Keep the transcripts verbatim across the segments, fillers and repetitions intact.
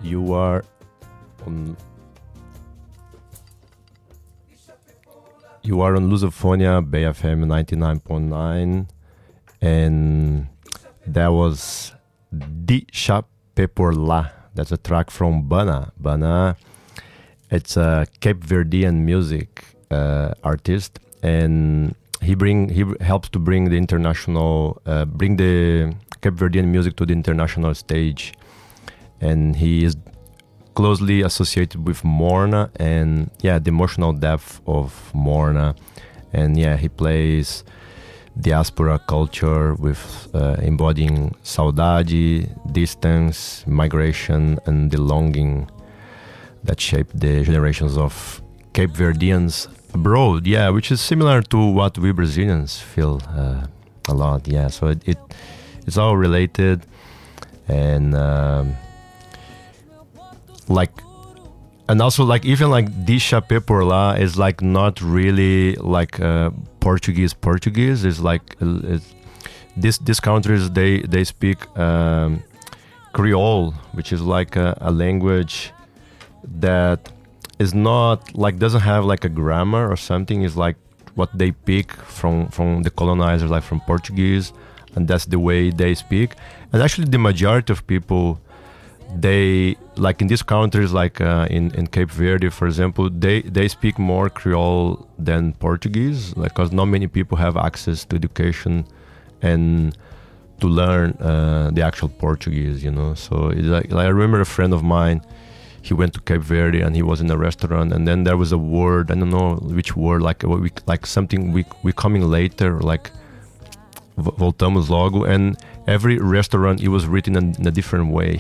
You are on You are on Lusophonia, Bay F M ninety-nine point nine, and that was Deixa por lá. That's a track from Bana. Bana, it's a Cape Verdean music uh, artist, and he bring he helps to bring the international, uh, bring the Cape Verdean music to the international stage, and he is closely associated with Morna and yeah the emotional depth of Morna, and yeah he plays diaspora culture with uh, embodying saudade, distance, migration, and the longing that shaped the generations of Cape Verdeans abroad, yeah which is similar to what we Brazilians feel uh, a lot, yeah so it, it it's all related. And um, like and also like even like Deixa por lá is like not really like uh, Portuguese Portuguese is like uh, it's, this these countries they they speak um, Creole, which is like a, a language that is not like doesn't have like a grammar or something. Is like what they pick from from the colonizers, like from Portuguese, and that's the way they speak. And actually the majority of people, they like in these countries like uh, in, in Cape Verde, for example, they, they speak more Creole than Portuguese, like because not many people have access to education and to learn uh, the actual Portuguese, you know. So it's like, like I remember a friend of mine, he went to Cape Verde and he was in a restaurant, and then there was a word, I don't know which word, like we, like something we we coming later, like voltamos logo, and every restaurant it was written in, in a different way.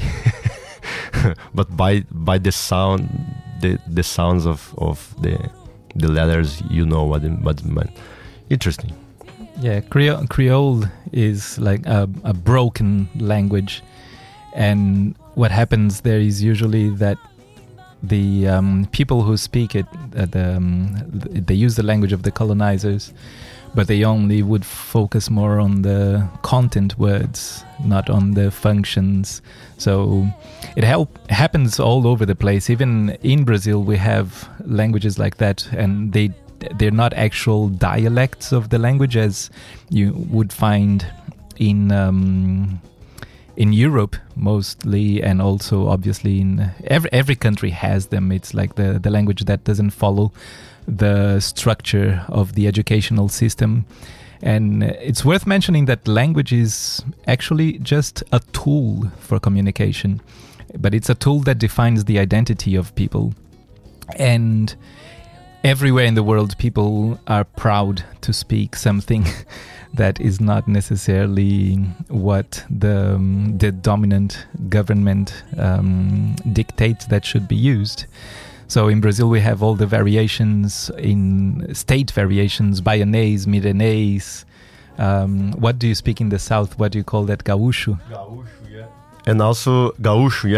But by by the sound, the the sounds of, of the the letters, you know what it, what it meant. Interesting. Yeah, Creole, Creole is like a, a broken language, and what happens there is usually that the um, people who speak it, uh, the, um, they use the language of the colonizers, but they only would focus more on the content words, not on the functions. So it help, happens all over the place. Even in Brazil, we have languages like that, and they, they're not actual dialects of the language as you would find in um, in Europe mostly, and also obviously in every every country has them. It's like the, the language that doesn't follow the structure of the educational system. And it's worth mentioning that language is actually just a tool for communication, but it's a tool that defines the identity of people. And everywhere in the world, people are proud to speak something that is not necessarily what the um, the dominant government um, dictates that should be used. So in Brazil, we have all the variations in state variations, Baianês, Milanês. Um, what do you speak in the south? What do you call that? Gaúcho? Gaúcho, yeah. And also Gaúcho, yeah.